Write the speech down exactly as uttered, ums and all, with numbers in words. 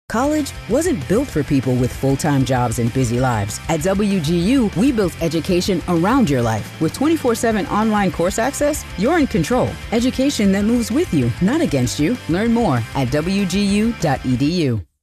College wasn't built for people with full-time jobs and busy lives. At W G U, we built education around your life. With twenty-four seven online course access, you're in control. Education that moves with you, not against you. Learn more at W G U dot E D U.